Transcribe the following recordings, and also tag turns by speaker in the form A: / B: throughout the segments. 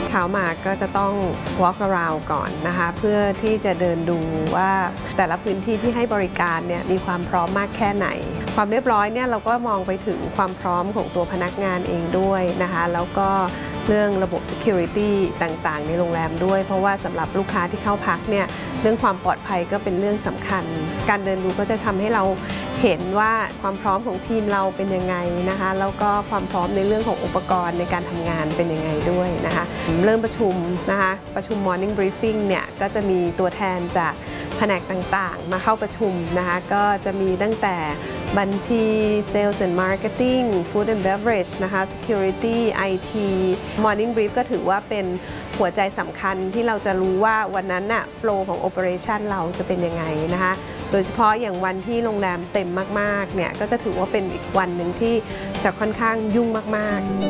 A: เช้ามาก็จะต้อง walk around ก่อนนะคะเพื่อที่จะเดินดูว่าแต่ละพื้นที่ที่ให้บริการเนี่ยมีความพร้อมมากแค่ไหนความเรียบร้อยเนี่ยเราก็มองไปถึงความพร้อมของตัวพนักงานเองด้วยนะคะแล้วก็เรื่องระบบ security ต่างๆในโรงแรมด้วยเพราะว่าสำหรับลูกค้าที่เข้าพักเนี่ยเรื่องความปลอดภัยก็เป็นเรื่องสำคัญการเดินดูก็จะทำให้เราเห็นว่าความพร้อมของทีมเราเป็นยังไงนะคะแล้วก็ความพร้อมในเรื่องของอุปกรณ์ในการทำงานเป็นยังไงด้วยนะคะเริ่มประชุมนะคะประชุม morning briefing เนี่ยก็จะมีตัวแทนจากแผนกต่างๆมาเข้าประชุมนะคะก็จะมีตั้งแต่บัญชี Sales and Marketing Food and Beverage นะคะ Security IT Morning Brief ก็ถือว่าเป็นหัวใจสำคัญที่เราจะรู้ว่าวันนั้นน่ะโฟลว์ของ Operation เราจะเป็นยังไงนะคะโดยเฉพาะอย่างวันที่โรงแรมเต็มมากๆเนี่ยก็จะถือว่าเป็นอีกวันหนึ่งที่จะค่อนข้างยุ่งมากๆ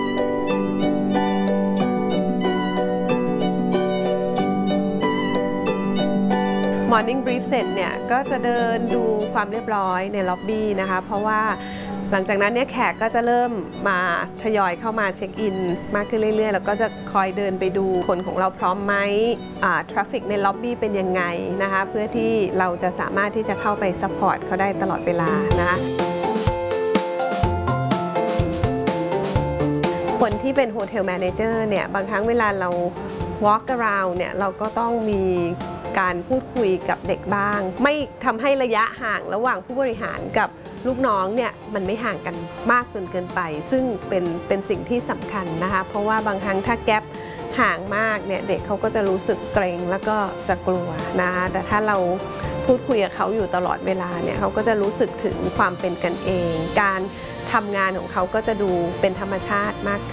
A: Morning Brief เสร็จเนี่ยก็จะเดินดูความเรียบร้อยในล็อบบี้นะคะเพราะว่าหลังจากนั้นเนี่ยแขกก็จะเริ่มมาทยอยเข้ามาเช็คอินมากขึ้นเรื่อยๆแล้วก็จะคอยเดินไปดูคนของเราพร้อมไหมทราฟฟิกในล็อบบี้เป็นยังไงนะคะเพื่อที่เราจะสามารถที่จะเข้าไปซัพพอร์ตเขาได้ตลอดเวลานะคะคนที่เป็นโฮเทลแมเนเจอร์เนี่ยบางครั้งเวลาเรา walk around เนี่ยเราก็ต้องมีการพูดคุยกับเด็กบ้างไม่ทำให้ระยะห่างระหว่างผู้บริหารกับลูกน้องเนี่ยมันไม่ห่างกันมากจนเกินไปซึ่งเป็นสิ่งที่สำคัญนะคะเพราะว่าบางครั้งถ้าแกปห่างมากเนี่ยเด็กเขาก็จะรู้สึกเกรงแล้วก็จะกลัวนะคะแต่ถ้าเราพูดคุยกับเขาอยู่ตลอดเวลาเนี่ยเขาก็จะรู้สึกถึงความเป็นกันเองการทำงานของเขาก็จะดูเป็นธรรมชาติมาก